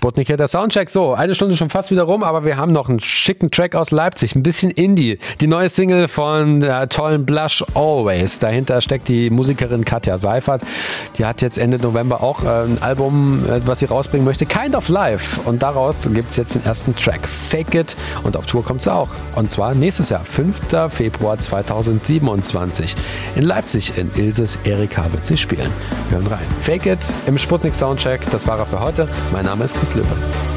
Sputnik hier, der Soundcheck. So, eine Stunde schon fast wieder rum, aber wir haben noch einen schicken Track aus Leipzig. Ein bisschen Indie. Die neue Single von der tollen Blush Always. Dahinter steckt die Musikerin Katja Seifert. Die hat jetzt Ende November auch ein Album, was sie rausbringen möchte. Kind of Life. Und daraus gibt es jetzt den ersten Track. Fake It. Und auf Tour kommt sie auch. Und zwar nächstes Jahr, 5. Februar 2027. In Leipzig, in Ilses Erika wird sie spielen. Hören rein. Fake It im Sputnik Soundcheck. Das war er für heute. Mein Name ist Chris Löwe.